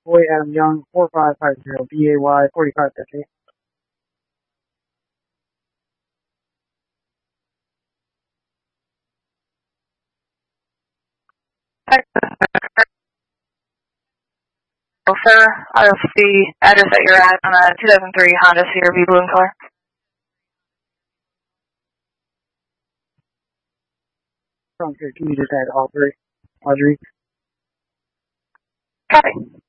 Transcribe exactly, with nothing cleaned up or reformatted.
Boy Adam Young, four five five zero, B A Y, forty-five fifty. Sir, out of the address that you're at on a two thousand three Honda C R V blue in color. Sounds good. Can you just add all three? Audrey? Copy.